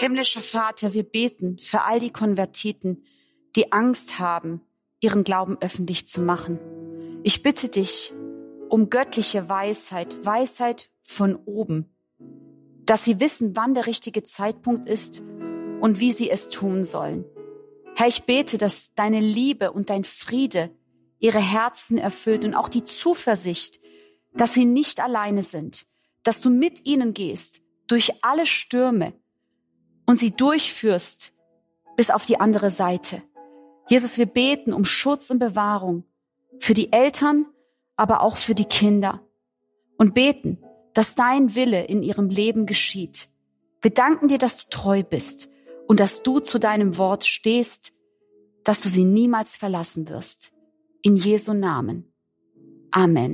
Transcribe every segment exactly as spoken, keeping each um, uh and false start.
Himmlischer Vater, wir beten für all die Konvertiten, die Angst haben, ihren Glauben öffentlich zu machen. Ich bitte dich um göttliche Weisheit, Weisheit von oben, dass sie wissen, wann der richtige Zeitpunkt ist und wie sie es tun sollen. Herr, ich bete, dass deine Liebe und dein Friede ihre Herzen erfüllt und auch die Zuversicht, dass sie nicht alleine sind, dass du mit ihnen gehst durch alle Stürme und sie durchführst bis auf die andere Seite. Jesus, wir beten um Schutz und Bewahrung für die Eltern, aber auch für die Kinder und beten, dass dein Wille in ihrem Leben geschieht. Wir danken dir, dass du treu bist und dass du zu deinem Wort stehst, dass du sie niemals verlassen wirst. In Jesu Namen. Amen.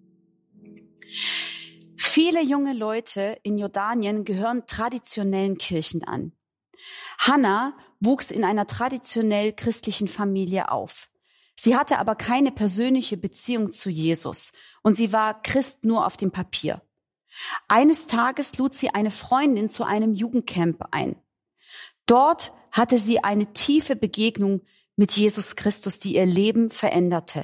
Viele junge Leute in Jordanien gehören traditionellen Kirchen an. Hannah wuchs in einer traditionell christlichen Familie auf. Sie hatte aber keine persönliche Beziehung zu Jesus und sie war Christ nur auf dem Papier. Eines Tages lud sie eine Freundin zu einem Jugendcamp ein. Dort hatte sie eine tiefe Begegnung mit Jesus Christus, die ihr Leben veränderte.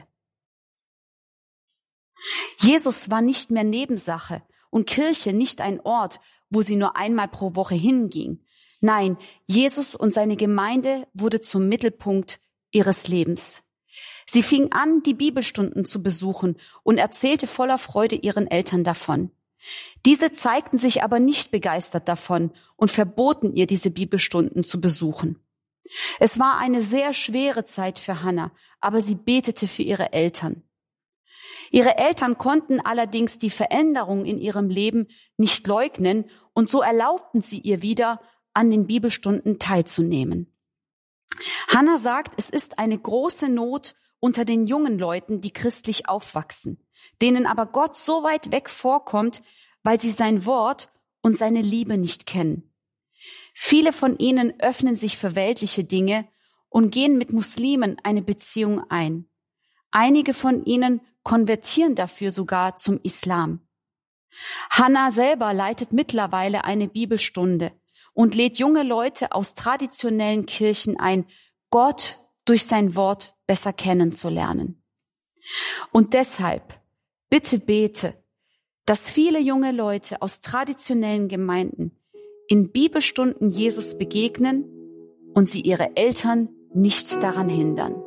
Jesus war nicht mehr Nebensache und Kirche nicht ein Ort, wo sie nur einmal pro Woche hinging. Nein, Jesus und seine Gemeinde wurde zum Mittelpunkt ihres Lebens. Sie fing an, die Bibelstunden zu besuchen und erzählte voller Freude ihren Eltern davon. Diese zeigten sich aber nicht begeistert davon und verboten ihr, diese Bibelstunden zu besuchen. Es war eine sehr schwere Zeit für Hannah, aber sie betete für ihre Eltern. Ihre Eltern konnten allerdings die Veränderung in ihrem Leben nicht leugnen und so erlaubten sie ihr wieder, an den Bibelstunden teilzunehmen. Hannah sagt, es ist eine große Not unter den jungen Leuten, die christlich aufwachsen, denen aber Gott so weit weg vorkommt, weil sie sein Wort und seine Liebe nicht kennen. Viele von ihnen öffnen sich für weltliche Dinge und gehen mit Muslimen eine Beziehung ein. Einige von ihnen konvertieren dafür sogar zum Islam. Hannah selber leitet mittlerweile eine Bibelstunde und lädt junge Leute aus traditionellen Kirchen ein, Gott durch sein Wort besser kennenzulernen. Und deshalb, bitte bete, dass viele junge Leute aus traditionellen Gemeinden in Bibelstunden Jesus begegnen und sie ihre Eltern nicht daran hindern.